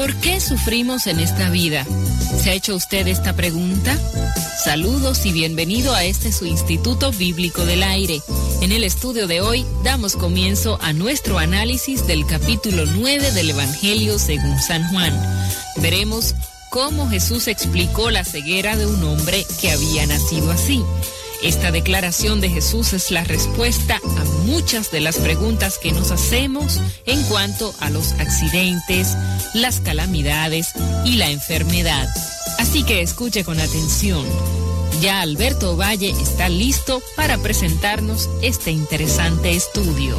¿Por qué sufrimos en esta vida? ¿Se ha hecho usted esta pregunta? Saludos y bienvenido a su Instituto Bíblico del Aire. En el estudio de hoy damos comienzo a nuestro análisis del capítulo 9 del Evangelio según San Juan. Veremos cómo Jesús explicó la ceguera de un hombre que había nacido así. Esta declaración de Jesús es la respuesta a muchas de las preguntas que nos hacemos en cuanto a los accidentes, las calamidades y la enfermedad. Así que escuche con atención. Ya Alberto Valle está listo para presentarnos este interesante estudio.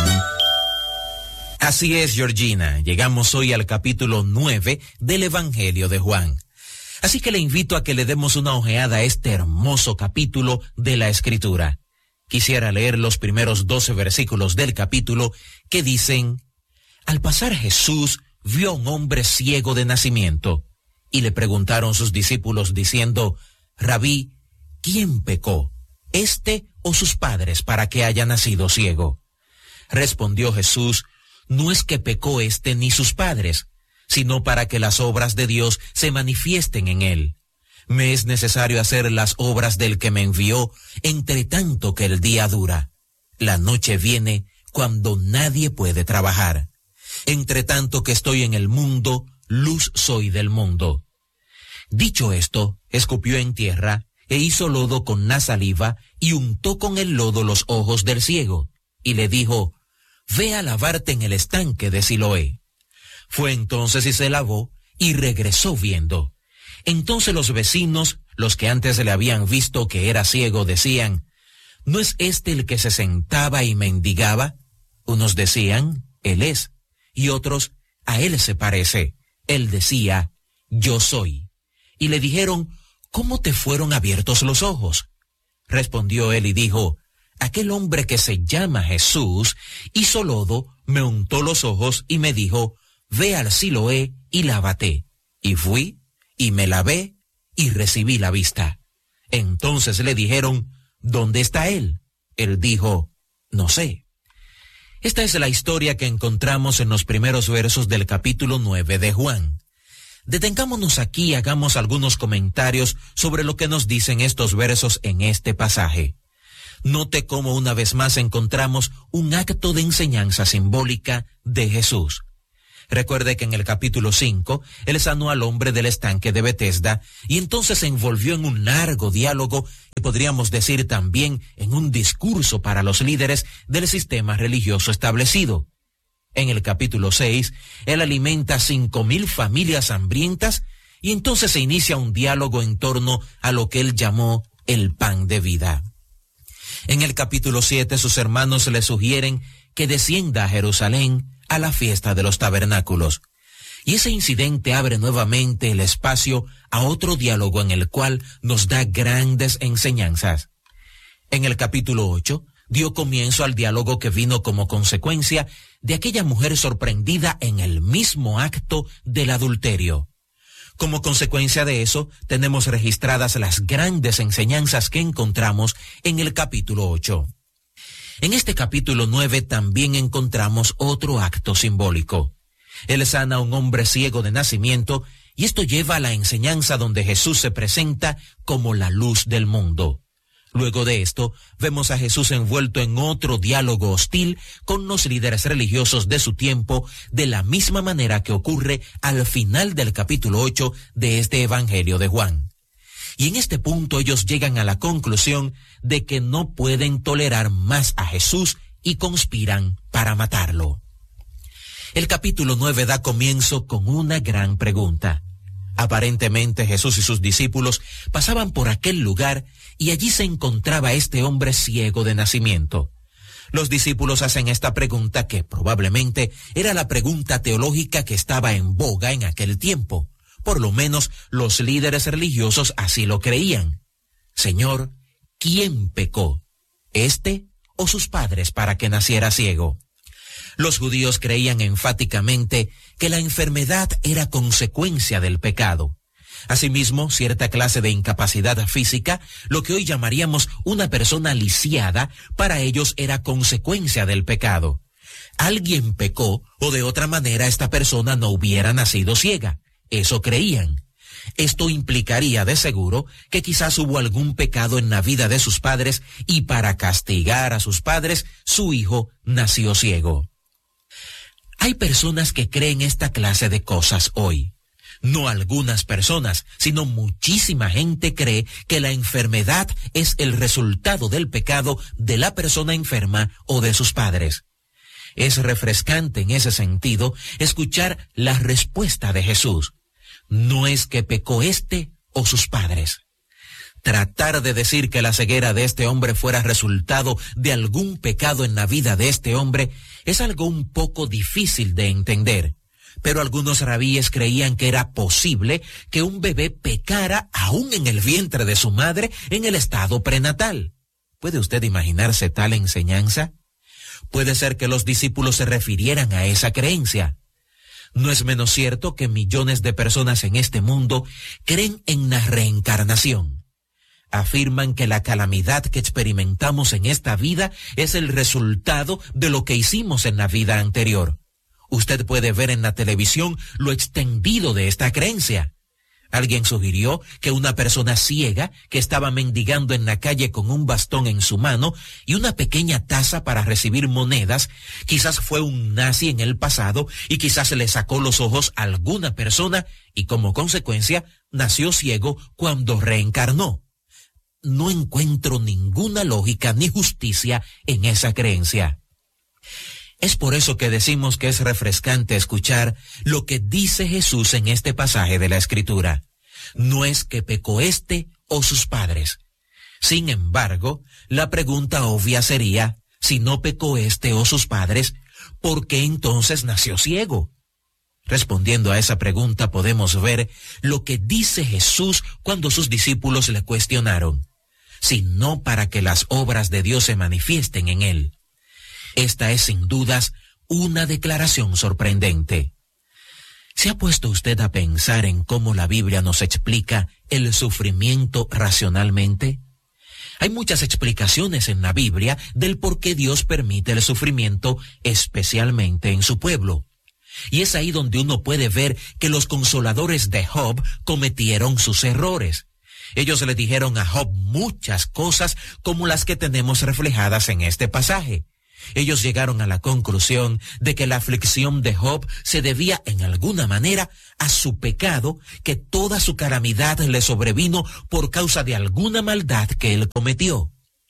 Así es, Georgina. Llegamos hoy al capítulo 9 del Evangelio de Juan. Así que le invito a que le demos una ojeada a este hermoso capítulo de la Escritura. Quisiera leer los primeros 12 versículos del capítulo que dicen: Al pasar Jesús vio a un hombre ciego de nacimiento, y le preguntaron sus discípulos diciendo: Rabí, ¿quién pecó, este o sus padres, para que haya nacido ciego? Respondió Jesús: No es que pecó este ni sus padres, sino para que las obras de Dios se manifiesten en él. Me es necesario hacer las obras del que me envió, entre tanto que el día dura. La noche viene cuando nadie puede trabajar. Entre tanto que estoy en el mundo, luz soy del mundo. Dicho esto, escupió en tierra, e hizo lodo con la saliva, y untó con el lodo los ojos del ciego, y le dijo: Ve a lavarte en el estanque de Siloé. Fue entonces y se lavó, y regresó viendo. Entonces los vecinos, los que antes le habían visto que era ciego, decían: ¿No es este el que se sentaba y mendigaba? Unos decían: Él es, y otros: A él se parece. Él decía: Yo soy. Y le dijeron: ¿Cómo te fueron abiertos los ojos? Respondió él y dijo: Aquel hombre que se llama Jesús hizo lodo, me untó los ojos y me dijo: Ve al Siloé y lávate. Y fui, y me lavé, y recibí la vista. Entonces le dijeron: ¿Dónde está él? Él dijo: No sé. Esta es la historia que encontramos en los primeros versos del capítulo 9 de Juan. Detengámonos aquí y hagamos algunos comentarios sobre lo que nos dicen estos versos en este pasaje. Note cómo una vez más encontramos un acto de enseñanza simbólica de Jesús. Recuerde que en el capítulo 5, él sanó al hombre del estanque de Betesda y entonces se envolvió en un largo diálogo y podríamos decir también en un discurso para los líderes del sistema religioso establecido. En el capítulo 6, él alimenta 5,000 familias hambrientas y entonces se inicia un diálogo en torno a lo que él llamó el pan de vida. En el capítulo 7, sus hermanos le sugieren que descienda a Jerusalén a la fiesta de los tabernáculos. Y ese incidente abre nuevamente el espacio a otro diálogo en el cual nos da grandes enseñanzas. En el capítulo 8, dio comienzo al diálogo que vino como consecuencia de aquella mujer sorprendida en el mismo acto del adulterio. Como consecuencia de eso, tenemos registradas las grandes enseñanzas que encontramos en el capítulo 8. En este capítulo 9 también encontramos otro acto simbólico. Él sana a un hombre ciego de nacimiento y esto lleva a la enseñanza donde Jesús se presenta como la luz del mundo. Luego de esto, vemos a Jesús envuelto en otro diálogo hostil con los líderes religiosos de su tiempo, de la misma manera que ocurre al final del capítulo 8 de este Evangelio de Juan. Y en este punto ellos llegan a la conclusión de que no pueden tolerar más a Jesús y conspiran para matarlo. El capítulo 9 da comienzo con una gran pregunta. Aparentemente Jesús y sus discípulos pasaban por aquel lugar y allí se encontraba este hombre ciego de nacimiento. Los discípulos hacen esta pregunta que probablemente era la pregunta teológica que estaba en boga en aquel tiempo. Por lo menos los líderes religiosos así lo creían. Señor, ¿quién pecó? ¿Este o sus padres para que naciera ciego? Los judíos creían enfáticamente que la enfermedad era consecuencia del pecado. Asimismo, cierta clase de incapacidad física, lo que hoy llamaríamos una persona lisiada, para ellos era consecuencia del pecado. Alguien pecó o de otra manera esta persona no hubiera nacido ciega. Eso creían. Esto implicaría de seguro que quizás hubo algún pecado en la vida de sus padres y para castigar a sus padres, su hijo nació ciego. Hay personas que creen esta clase de cosas hoy. No algunas personas, sino muchísima gente cree que la enfermedad es el resultado del pecado de la persona enferma o de sus padres. Es refrescante en ese sentido escuchar la respuesta de Jesús. No es que pecó este o sus padres. Tratar de decir que la ceguera de este hombre fuera resultado de algún pecado en la vida de este hombre es algo un poco difícil de entender. Pero algunos rabíes creían que era posible que un bebé pecara aún en el vientre de su madre en el estado prenatal. ¿Puede usted imaginarse tal enseñanza? Puede ser que los discípulos se refirieran a esa creencia. No es menos cierto que millones de personas en este mundo creen en la reencarnación. Afirman que la calamidad que experimentamos en esta vida es el resultado de lo que hicimos en la vida anterior. Usted puede ver en la televisión lo extendido de esta creencia. Alguien sugirió que una persona ciega que estaba mendigando en la calle con un bastón en su mano y una pequeña taza para recibir monedas, quizás fue un nazi en el pasado y quizás le sacó los ojos a alguna persona y como consecuencia nació ciego cuando reencarnó. No encuentro ninguna lógica ni justicia en esa creencia. Es por eso que decimos que es refrescante escuchar lo que dice Jesús en este pasaje de la Escritura. No es que pecó este o sus padres. Sin embargo, la pregunta obvia sería, si no pecó este o sus padres, ¿por qué entonces nació ciego? Respondiendo a esa pregunta podemos ver lo que dice Jesús cuando sus discípulos le cuestionaron, sino para que las obras de Dios se manifiesten en él. Esta es sin dudas una declaración sorprendente. ¿Se ha puesto usted a pensar en cómo la Biblia nos explica el sufrimiento racionalmente? Hay muchas explicaciones en la Biblia del por qué Dios permite el sufrimiento, especialmente en su pueblo. Y es ahí donde uno puede ver que los consoladores de Job cometieron sus errores. Ellos le dijeron a Job muchas cosas como las que tenemos reflejadas en este pasaje. Ellos llegaron a la conclusión de que la aflicción de Job se debía en alguna manera a su pecado, que toda su calamidad le sobrevino por causa de alguna maldad que él cometió.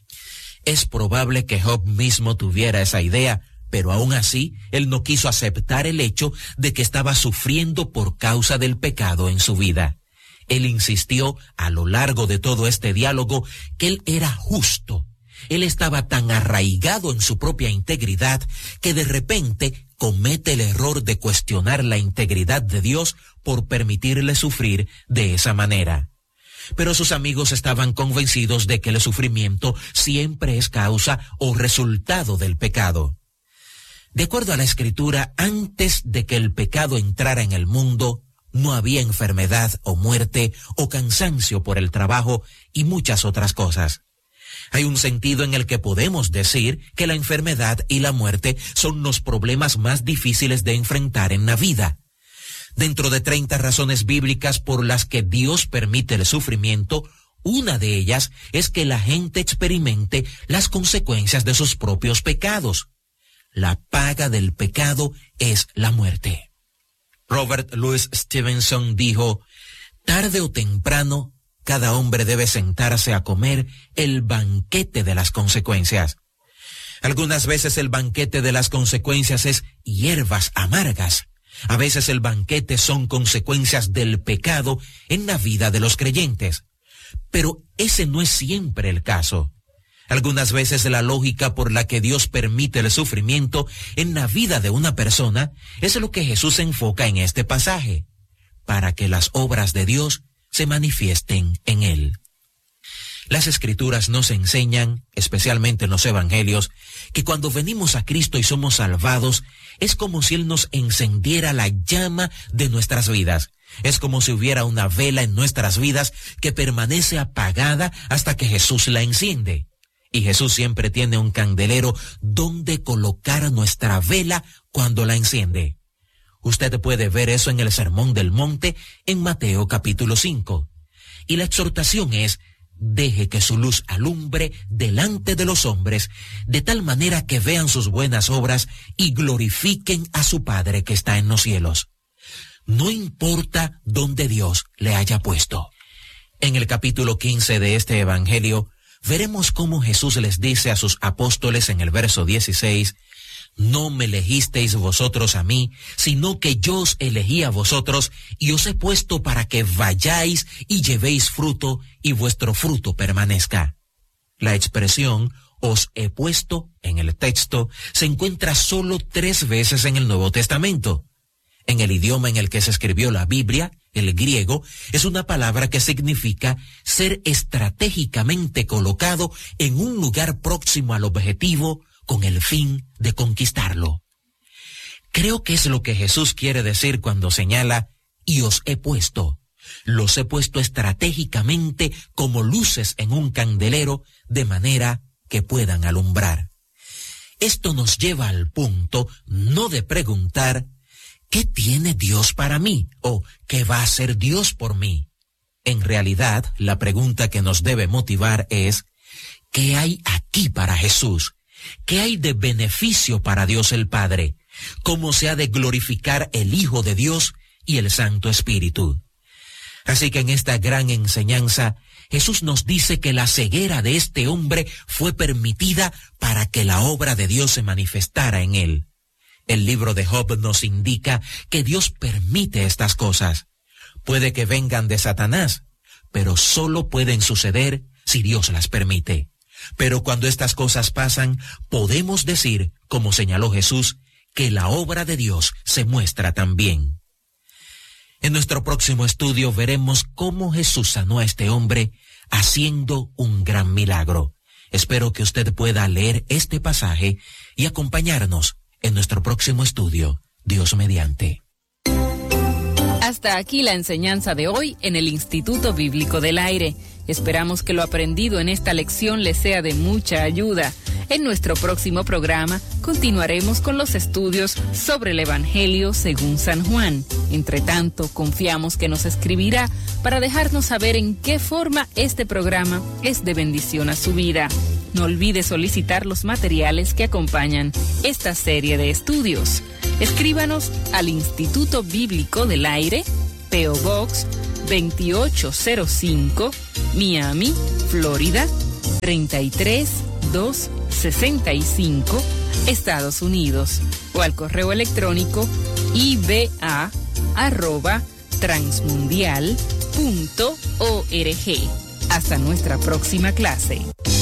Es probable que Job mismo tuviera esa idea, pero aún así él no quiso aceptar el hecho de que estaba sufriendo por causa del pecado en su vida. Él insistió a lo largo de todo este diálogo que él era justo. Él estaba tan arraigado en su propia integridad que de repente comete el error de cuestionar la integridad de Dios por permitirle sufrir de esa manera. Pero sus amigos estaban convencidos de que el sufrimiento siempre es causa o resultado del pecado. De acuerdo a la Escritura, antes de que el pecado entrara en el mundo, no había enfermedad o muerte o cansancio por el trabajo y muchas otras cosas. Hay un sentido en el que podemos decir que la enfermedad y la muerte son los problemas más difíciles de enfrentar en la vida. Dentro de 30 razones bíblicas por las que Dios permite el sufrimiento, una de ellas es que la gente experimente las consecuencias de sus propios pecados. La paga del pecado es la muerte. Robert Louis Stevenson dijo, tarde o temprano, cada hombre debe sentarse a comer el banquete de las consecuencias. Algunas veces el banquete de las consecuencias es hierbas amargas. A veces el banquete son consecuencias del pecado en la vida de los creyentes. Pero ese no es siempre el caso. Algunas veces la lógica por la que Dios permite el sufrimiento en la vida de una persona es lo que Jesús enfoca en este pasaje, para que las obras de Dios se manifiesten en él. Las Escrituras nos enseñan, especialmente en los Evangelios, que cuando venimos a Cristo y somos salvados, es como si Él nos encendiera la llama de nuestras vidas. Es como si hubiera una vela en nuestras vidas que permanece apagada hasta que Jesús la enciende. Y Jesús siempre tiene un candelero donde colocar nuestra vela cuando la enciende. Usted puede ver eso en el Sermón del Monte en Mateo capítulo 5. Y la exhortación es: deje que su luz alumbre delante de los hombres, de tal manera que vean sus buenas obras y glorifiquen a su Padre que está en los cielos. No importa dónde Dios le haya puesto. En el capítulo 15 de este Evangelio, veremos cómo Jesús les dice a sus apóstoles en el verso 16: no me elegisteis vosotros a mí, sino que yo os elegí a vosotros y os he puesto para que vayáis y llevéis fruto y vuestro fruto permanezca. La expresión os he puesto en el texto se encuentra solo 3 veces en el Nuevo Testamento. En el idioma en el que se escribió la Biblia, el griego, es una palabra que significa ser estratégicamente colocado en un lugar próximo al objetivo con el fin de conquistarlo. Creo que es lo que Jesús quiere decir cuando señala: y os he puesto. Los he puesto estratégicamente como luces en un candelero, de manera que puedan alumbrar. Esto nos lleva al punto no de preguntar ¿qué tiene Dios para mí? O ¿qué va a hacer Dios por mí? En realidad, la pregunta que nos debe motivar es: ¿qué hay aquí para Jesús? ¿Qué hay de beneficio para Dios el Padre? ¿Cómo se ha de glorificar el Hijo de Dios y el Santo Espíritu? Así que en esta gran enseñanza, Jesús nos dice que la ceguera de este hombre fue permitida para que la obra de Dios se manifestara en él. El libro de Job nos indica que Dios permite estas cosas. Puede que vengan de Satanás, pero solo pueden suceder si Dios las permite. Pero cuando estas cosas pasan, podemos decir, como señaló Jesús, que la obra de Dios se muestra también. En nuestro próximo estudio veremos cómo Jesús sanó a este hombre haciendo un gran milagro. Espero que usted pueda leer este pasaje y acompañarnos en nuestro próximo estudio, Dios mediante. Hasta aquí la enseñanza de hoy en el Instituto Bíblico del Aire. Esperamos que lo aprendido en esta lección les sea de mucha ayuda. En nuestro próximo programa continuaremos con los estudios sobre el Evangelio según San Juan. Entre tanto, confiamos que nos escribirá para dejarnos saber en qué forma este programa es de bendición a su vida. No olvide solicitar los materiales que acompañan esta serie de estudios. Escríbanos al Instituto Bíblico del Aire, P.O. Box 2805, Miami, Florida 33265, Estados Unidos, o al correo electrónico iba@transmundial.org. Hasta nuestra próxima clase.